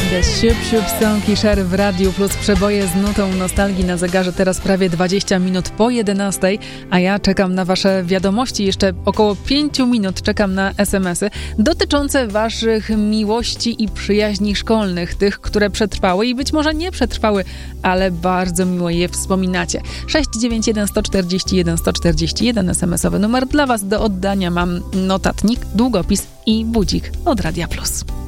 The Siup Siup Song i Cher w Radiu Plus. Przeboje z nutą nostalgii na zegarze. Teraz prawie 20 minut po 11, a ja czekam na wasze wiadomości. Jeszcze około 5 minut czekam na SMS-y dotyczące waszych miłości i przyjaźni szkolnych. Tych, które przetrwały i być może nie przetrwały, ale bardzo miło je wspominacie. 691 141 141 SMS-owy numer dla was do oddania. Mam notatnik, długopis i budzik od Radia Plus.